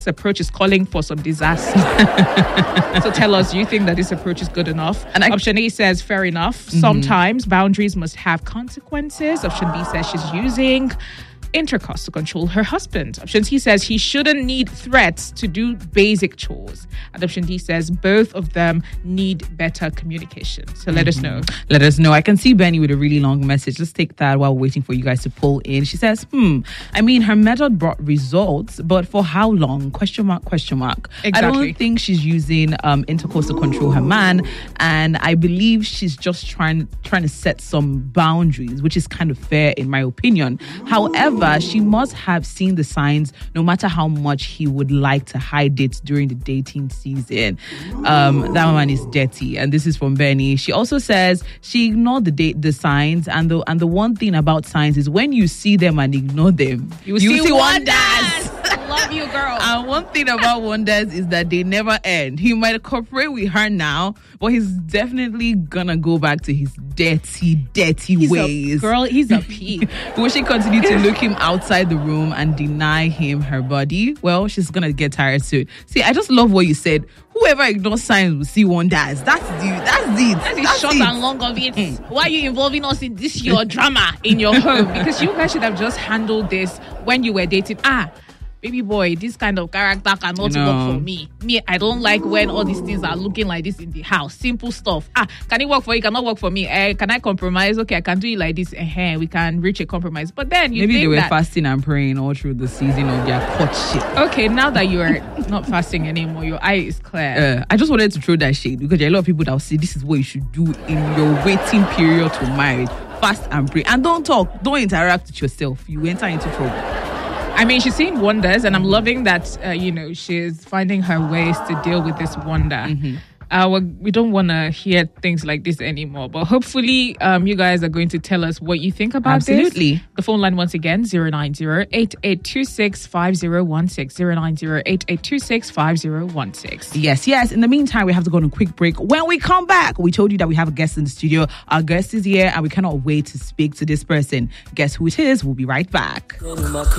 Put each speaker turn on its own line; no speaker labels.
approach is calling for some disaster. So tell us, do you think that this approach is good enough? And option A says, fair enough. Sometimes boundaries must have consequences. Option B says she's using intercourse to control her husband. Option C says he shouldn't need threats to do basic chores. And option D says both of them need better communication. So let us know.
Let us know. I can see Benny with a really long message. Let's take that while waiting for you guys to pull in. She says, I mean, her method brought results, but for how long? Question mark.
Exactly.
I don't think she's using intercourse to control her man. And I believe she's just trying to set some boundaries, which is kind of fair in my opinion. However, she must have seen the signs, no matter how much he would like to hide it during the dating season. That man is dirty, and this is from Benny. She also says she ignored the signs, and the one thing about signs is when you see them and ignore them, you see wonders.
Love you, girl.
And one thing about wonders is that they never end. He might cooperate with her now, but he's definitely gonna go back to his dirty ways.
He's a pea.
Will she continue to look him outside the room and deny him her body? Well, she's gonna get tired soon. See, I just love what you said. Whoever ignores signs will see wonders. That's it.
That's the short and long of it. Why are you involving us in this your drama in your home? Because you guys should have just handled this when you were dating. Baby boy, this kind of character cannot work for me. I don't like when all these things are looking like this in the house. Simple stuff. Can it work for you? Cannot work for me. Can I compromise? Okay, I can do it like this. We can reach a compromise. But then
maybe they were fasting and praying all through the season of their courtship.
Okay, now that you are not fasting anymore, your eye is clear.
I just wanted to throw that shade because there are a lot of people that will say this is what you should do in your waiting period to marriage. Fast and pray. And don't talk. Don't interact with yourself. You enter into trouble.
I mean, she's seeing wonders, and I'm loving that, she's finding her ways to deal with this wonder. We don't want to hear things like this anymore, but hopefully you guys are going to tell us what you think about this.
Absolutely.
The phone line once again, 090-8826-5016, 090-8826-5016.
Yes. In the meantime, we have to go on a quick break. When we come back, we told you that we have a guest in the studio. Our guest is here, and we cannot wait to speak to this person. Guess who it is? We'll be right back.